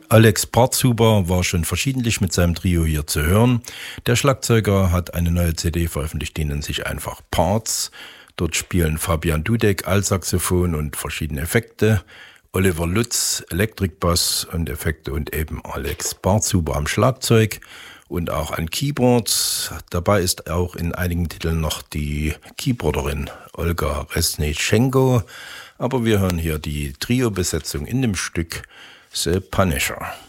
Alex Partshuber war schon verschiedentlich mit seinem Trio hier zu hören. Der Schlagzeuger hat eine neue CD veröffentlicht, die nennt sich einfach Parts. Dort spielen Fabian Dudek Altsaxophon und verschiedene Effekte, Oliver Lutz Elektrikbass und Effekte und eben Alex Partshuber am Schlagzeug und auch an Keyboards. Dabei ist auch in einigen Titeln noch die Keyboarderin Olga Resnitschenko. Aber wir hören hier die Trio-Besetzung in dem Stück The Punisher.